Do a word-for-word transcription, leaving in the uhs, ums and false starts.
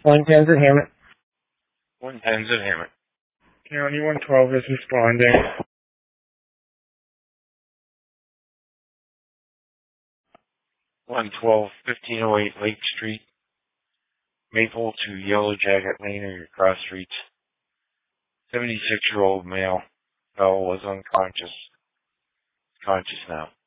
One tens at Hammett. One tens at Hammett. County one twelve is responding. One twelve, fifteen oh eight Lake Street. Maple to Yellow Jacket Lane are your cross streets. seventy-six-year-old male. Fellow was unconscious. Conscious now.